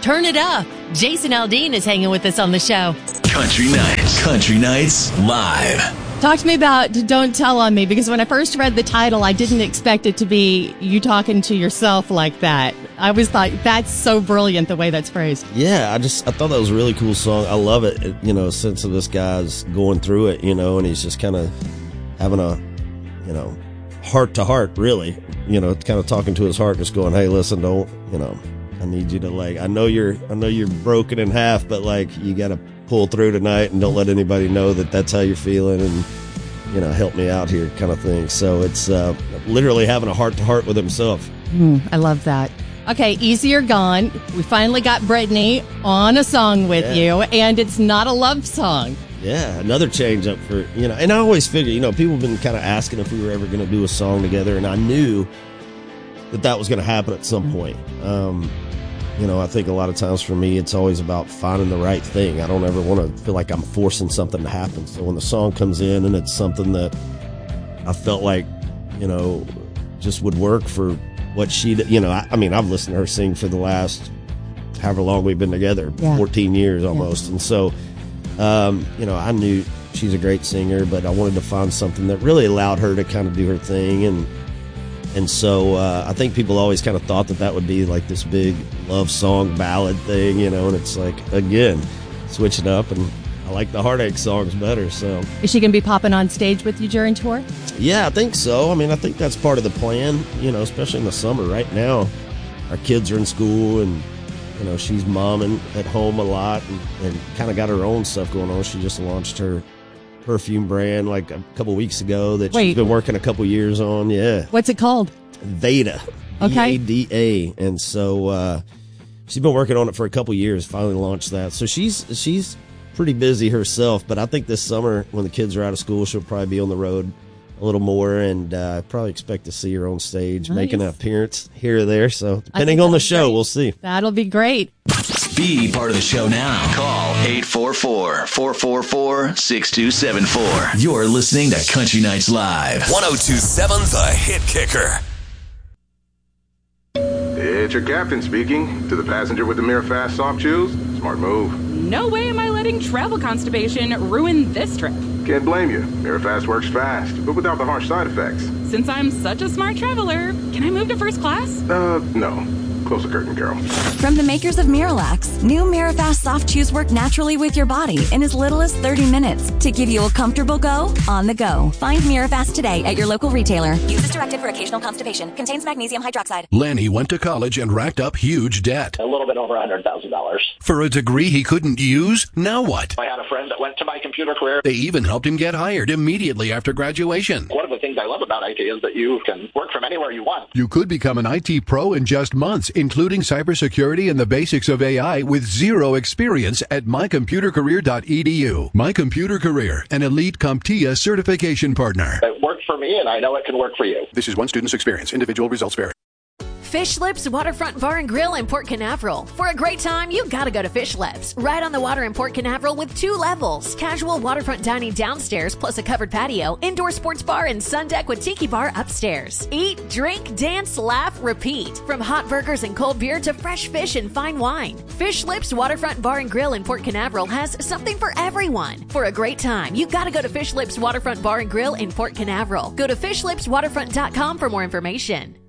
Turn it up. Jason Aldean is hanging with us on the show. Country Nights Live. Talk to me about Don't Tell on Me, because when I first read the title, I didn't expect it to be you talking to yourself like that. I always thought that's so brilliant the way that's phrased. Yeah, I thought that was a really cool song. I love it. You know, sense of this guy's going through it, you know, and he's just kind of having a, you know, heart to heart, really, you know, kind of talking to his heart, just going, hey, listen, don't, you know, I need you to, like, I know you're broken in half, but like, you got to pull through tonight and don't let anybody know that that's how you're feeling, and, you know, help me out here kind of thing. So it's literally having a heart to heart with himself. I love that. Okay, Easy or Gone. We finally got Brittany on a song with you, and it's not a love song. Yeah, another change up for, you know, and I always figure, you know, people have been kind of asking if we were ever going to do a song together, and I knew that was going to happen at some point. You know, I think a lot of times for me, it's always about finding the right thing. I don't ever want to feel like I'm forcing something to happen. So when the song comes in and it's something that I felt like, you know, just would work for what she, you know, I mean, I've listened to her sing for the last however long we've been together, 14 years almost. And so, you know, I knew she's a great singer, but I wanted to find something that really allowed her to kind of do her thing. And so I think people always kind of thought that would be like this big love song ballad thing, you know, and it's like, again, switching up, and I like the heartache songs better. So is she going to be popping on stage with you during tour? Yeah, I think so. I mean, I think that's part of the plan, you know, especially in the summer. Right now, our kids are in school, and, you know, she's momming at home a lot, and kind of got her own stuff going on. She just launched her perfume brand like a couple weeks ago that she's been working a couple years on. Yeah. What's it called? Veda. Okay. Vada. And so she's been working on it for a couple years, finally launched that. So she's pretty busy herself, but I think this summer when the kids are out of school, she'll probably be on the road a little more, and I probably expect to see her on stage, making an appearance here or there. So depending on the show, we'll see. That'll be great. Be part of the show now. Call 844-444-6274. You're listening to Country Nights Live. 102.7 The Hit Kicker. It's your captain speaking. To the passenger with the Mirror Fast Soft Chews, smart move. No way am I letting travel constipation ruin this trip. Can't blame you. Mirror Fast works fast, but without the harsh side effects. Since I'm such a smart traveler, can I move to first class? No. Close the curtain, Carol. From the makers of Miralax, new Mirafast soft chews work naturally with your body in as little as 30 minutes to give you a comfortable go on the go. Find Mirafast today at your local retailer. Use as directed for occasional constipation. Contains magnesium hydroxide. Lanny went to college and racked up huge debt. A little bit over $100,000. For a degree he couldn't use? Now what? I had a friend that went to My Computer Career. They even helped him get hired immediately after graduation. One of the things I love about IT is that you can work from anywhere you want. You could become an IT pro in just months, including cybersecurity and the basics of AI with zero experience at mycomputercareer.edu. My Computer Career, an elite CompTIA certification partner. It worked for me, and I know it can work for you. This is one student's experience. Individual results vary. Fish Lips Waterfront Bar and Grill in Port Canaveral. For a great time, you gotta go to Fish Lips. Right on the water in Port Canaveral with 2 levels. Casual waterfront dining downstairs plus a covered patio, indoor sports bar, and sun deck with tiki bar upstairs. Eat, drink, dance, laugh, repeat. From hot burgers and cold beer to fresh fish and fine wine. Fish Lips Waterfront Bar and Grill in Port Canaveral has something for everyone. For a great time, you gotta go to Fish Lips Waterfront Bar and Grill in Port Canaveral. Go to fishlipswaterfront.com for more information.